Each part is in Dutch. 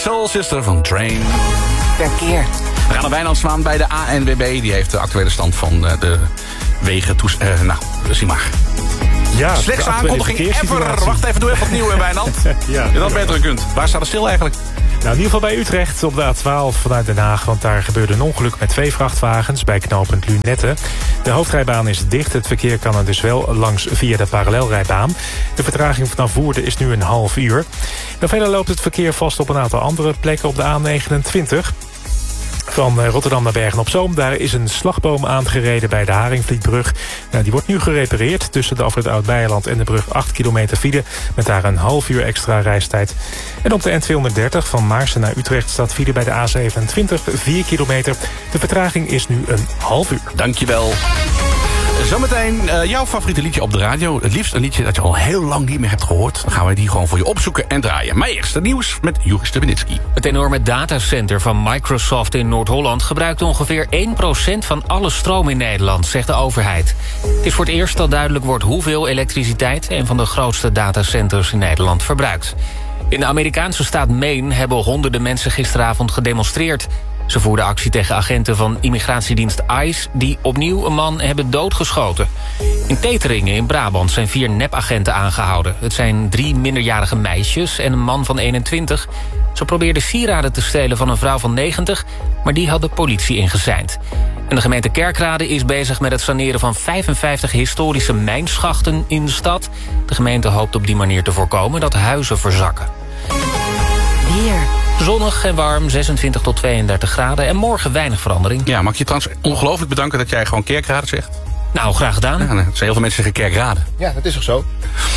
Soul Sister van Train. Verkeer. We gaan naar Wijnandsmaan bij de ANWB. Die heeft de actuele stand van de wegen zie maar. Ja, slechtste aankondiging ever. Wacht even, doe even opnieuw in Wijnand. Ja, je dat beter kunt. Waar staat het stil eigenlijk? Nou, in ieder geval bij Utrecht op de A12 vanuit Den Haag. Want daar gebeurde een ongeluk met 2 vrachtwagens bij knooppunt Lunette. De hoofdrijbaan is dicht. Het verkeer kan er dus wel langs via de parallelrijbaan. De vertraging vanaf Woerden is nu een half uur. En verder loopt het verkeer vast op een aantal andere plekken op de A29. Van Rotterdam naar Bergen-op-Zoom. Daar is een slagboom aangereden bij de Haringvlietbrug. Nou, die wordt nu gerepareerd. Tussen de afrit Oud-Beijerland en de brug 8 kilometer file. Met daar een half uur extra reistijd. En op de N230 van Maarsen naar Utrecht staat file bij de A27 4 kilometer. De vertraging is nu een half uur. Dankjewel. Zometeen jouw favoriete liedje op de radio. Het liefst een liedje dat je al heel lang niet meer hebt gehoord. Dan gaan we die gewoon voor je opzoeken en draaien. Maar eerst het nieuws met Joris Stubenitski. Het enorme datacenter van Microsoft in Noord-Holland gebruikt ongeveer 1% van alle stroom in Nederland, zegt de overheid. Het is voor het eerst dat duidelijk wordt hoeveel elektriciteit een van de grootste datacenters in Nederland verbruikt. In de Amerikaanse staat Maine hebben honderden mensen gisteravond gedemonstreerd. Ze voerden actie tegen agenten van immigratiedienst ICE die opnieuw een man hebben doodgeschoten. In Teteringen in Brabant zijn 4 nepagenten aangehouden. Het zijn 3 minderjarige meisjes en een man van 21. Ze probeerden sieraden te stelen van een vrouw van 90... maar die had de politie ingezeind. En de gemeente Kerkrade is bezig met het saneren van 55 historische mijnschachten in de stad. De gemeente hoopt op die manier te voorkomen dat huizen verzakken. Weer. Zonnig en warm, 26 tot 32 graden. En morgen weinig verandering. Ja, mag ik je trouwens ongelooflijk bedanken dat jij gewoon Kerkrade zegt? Nou, graag gedaan. Ja, heel veel mensen zeggen Kerkrade. Ja, dat is toch zo?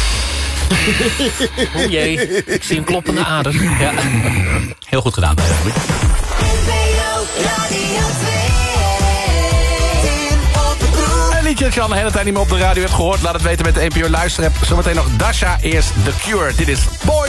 O jee, ik zie een kloppende ader. Ja. Heel goed gedaan. Een liedje dat je al een hele tijd niet meer op de radio hebt gehoord. Laat het weten met de NPO Luisterapp. Zometeen nog Dasha, eerst The Cure. Dit is Boy.